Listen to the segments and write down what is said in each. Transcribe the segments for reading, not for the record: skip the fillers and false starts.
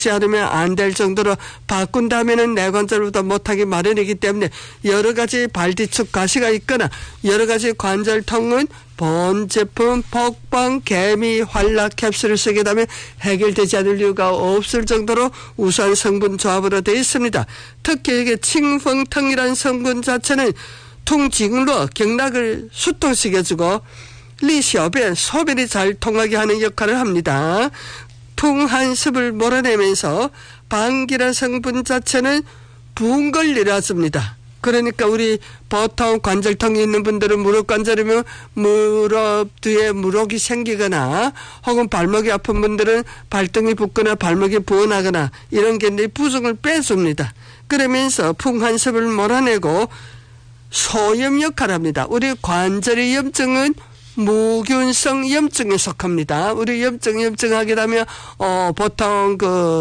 않으면 안 될 정도로 바꾼다면은 내관절보다 못하기 마련이기 때문에 여러 가지 발뒤축 가시가 있거나 여러 가지 관절통은 본 제품 복방 개미 활락 캡슐을 쓰게 되면 해결되지 않을 이유가 없을 정도로 우수한 성분 조합으로 되어 있습니다. 특히 이게 칭펑텅이라는 성분 자체는 통지근로 경락을 수통시켜주고 리시어변 소변이 잘 통하게 하는 역할을 합니다. 풍한습을 몰아내면서 방기란 성분 자체는 부은 걸 일어납니다. 그러니까 우리 보통 관절통이 있는 분들은 무릎 관절이면 무릎 뒤에 물혹이 생기거나 혹은 발목이 아픈 분들은 발등이 붓거나 발목이 부어나거나 이런 게 부종을 빼줍니다. 그러면서 풍한습을 몰아내고 소염 역할을 합니다. 우리 관절의 염증은 무균성 염증에 속합니다. 우리 염증하게 되면 보통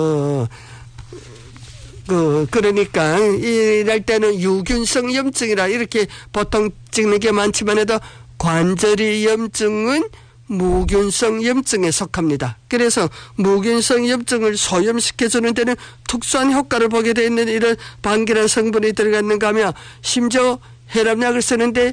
그러니까 이럴 때는 유균성 염증이라 이렇게 보통 찍는 게 많지만 해도 관절의 염증은 무균성 염증에 속합니다. 그래서 무균성 염증을 소염시켜주는 데는 특수한 효과를 보게 되어 있는 이런 방기란 성분이 들어갔는가 하면 심지어 혈압약을 쓰는데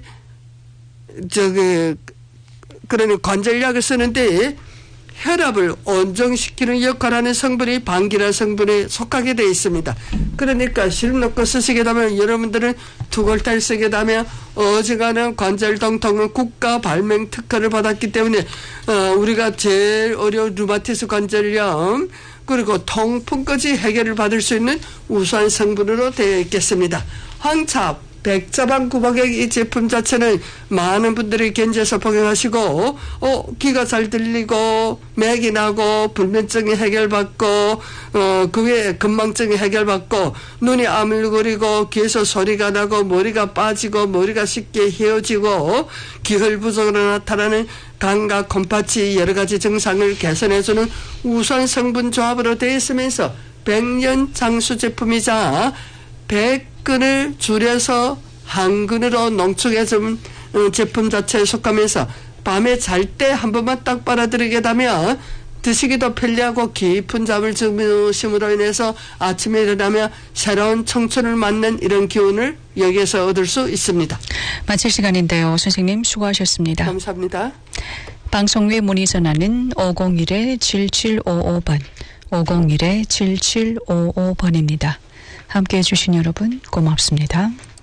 그러니 관절약을 쓰는데 혈압을 온정시키는 역할을 하는 성분이 방기란 성분에 속하게 되어 있습니다. 그러니까 시름 놓고 쓰시게 되면 여러분들은 투골탈 쓰게 되면 어지간한 관절통 통은 국가 발명 특허를 받았기 때문에 우리가 제일 어려운 루마티스 관절염 그리고 통풍까지 해결을 받을 수 있는 우수한 성분으로 되어 있겠습니다. 황찹 백자방 구박액 이 제품 자체는 많은 분들이 견지해서 복용하시고 귀가 잘 들리고 맥이 나고 불면증이 해결받고 그 외에 건망증이 해결받고 눈이 아물거리고 귀에서 소리가 나고 머리가 빠지고 머리가 쉽게 휘어지고 기혈 부족으로 나타나는 감각 콤파치 여러 가지 증상을 개선해주는 우수한 성분 조합으로 되어 있으면서 100년 장수 제품이자 100근을 줄여서 한근으로 농축해준 제품 자체에 속하면서 밤에 잘 때 한 번만 딱 빨아들이게 되면 드시기도 편리하고 깊은 잠을 주무심으로 인해서 아침에 일어나면 새로운 청춘을 맞는 이런 기운을 여기에서 얻을 수 있습니다. 마칠 시간인데요. 선생님 수고하셨습니다. 감사합니다. 방송 외 문의 전화는 501-7755번 501-7755번입니다. 함께해 주신 여러분 고맙습니다.